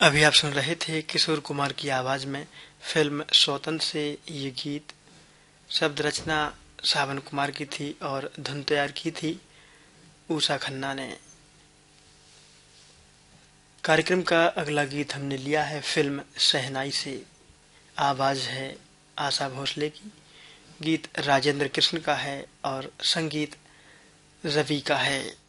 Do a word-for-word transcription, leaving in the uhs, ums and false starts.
अभी आप सुन रहे थे किशोर कुमार की आवाज में फिल्म स्वतंत्र से ये गीत। शब्द रचना सावन कुमार की थी और धुन तैयार की थी उषा खन्ना ने। कार्यक्रम का अगला गीत हमने लिया है फिल्म शहनाई से। आवाज है आशा भोसले की, गीत राजेंद्र कृष्ण का है और संगीत रवि का है।